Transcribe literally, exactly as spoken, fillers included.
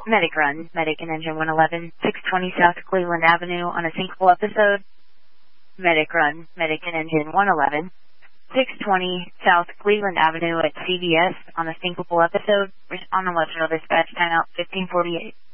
Medic run, medic in engine one eleven, six twenty South Cleveland Avenue on a syncopal episode. Medic run, medic in engine one eleven, six twenty South Cleveland Avenue at C V S on a syncopal episode. On the original dispatch timeout fifteen forty-eight.